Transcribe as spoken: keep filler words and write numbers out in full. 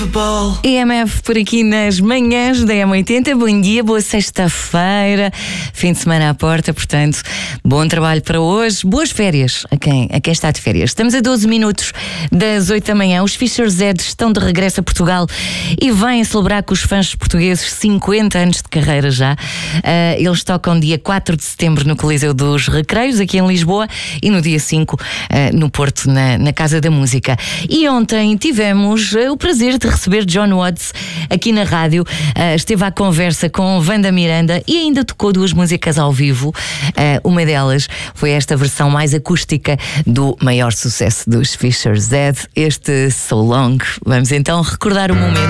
E M F por aqui nas manhãs da M oitenta. Bom dia, boa sexta-feira, fim de semana à porta, portanto, bom trabalho para hoje, boas férias a quem, a quem está de férias. Estamos a doze minutos das oito da manhã. Os Fischer Z estão de regresso a Portugal e vêm celebrar com os fãs portugueses cinquenta anos de carreira já. Uh, eles tocam dia quatro de setembro no Coliseu dos Recreios, aqui em Lisboa, e no dia cinco uh, no Porto, na, na Casa da Música. E ontem tivemos uh, o prazer de receber John Watts aqui na rádio. Uh, esteve à conversa com Wanda Miranda e ainda tocou duas músicas ao vivo. Uh, uma delas foi esta versão mais acústica do maior sucesso dos Fischer Z, este So Long. Vamos então recordar o momento.